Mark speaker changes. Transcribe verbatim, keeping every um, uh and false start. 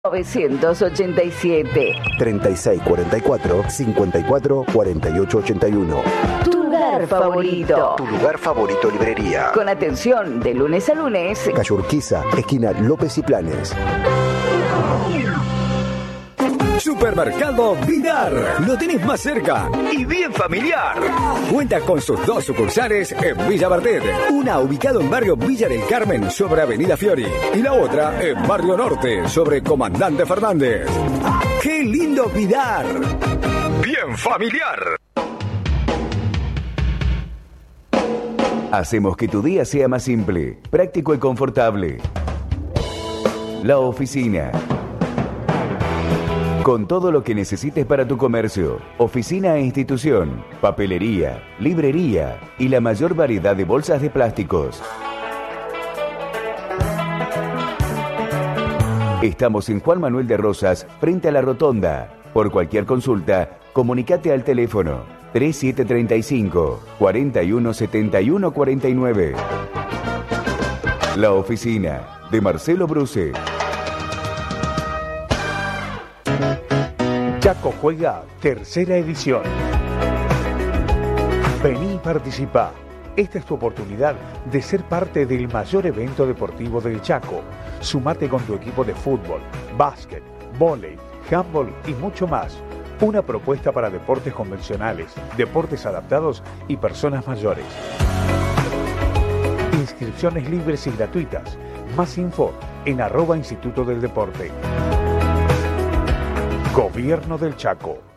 Speaker 1: novecientos ochenta y siete.
Speaker 2: treinta y seis cuarenta y cuatro, cincuenta y cuatro, cuarenta y ocho ochenta y uno.
Speaker 1: Tu lugar favorito.
Speaker 2: Tu lugar favorito librería.
Speaker 1: Con atención de lunes a lunes.
Speaker 2: Calle Urquiza, esquina López y Planes.
Speaker 3: Supermercado Vidar, lo tenés más cerca y bien familiar. Cuenta con sus dos sucursales en Villa Bartet, una ubicada en barrio Villa del Carmen sobre Avenida Fiori y la otra en barrio Norte sobre Comandante Fernández. ¡Qué lindo Vidar! ¡Bien familiar!
Speaker 4: Hacemos que tu día sea más simple, práctico y confortable. La Oficina. Con todo lo que necesites para tu comercio, oficina e institución, papelería, librería y la mayor variedad de bolsas de plásticos. Estamos en Juan Manuel de Rosas, frente a la Rotonda. Por cualquier consulta, comunicate al teléfono treinta y siete treinta y cinco, cuarenta y uno setenta y uno cuarenta y nueve. La Oficina, de Marcelo Bruce.
Speaker 5: Chaco Juega, tercera edición. Vení y participa. Esta es tu oportunidad de ser parte del mayor evento deportivo del Chaco. Sumate con tu equipo de fútbol, básquet, vóley, handball y mucho más. Una propuesta para deportes convencionales, deportes adaptados y personas mayores. Inscripciones libres y gratuitas. Más info en arroba Instituto del Deporte. Gobierno del Chaco.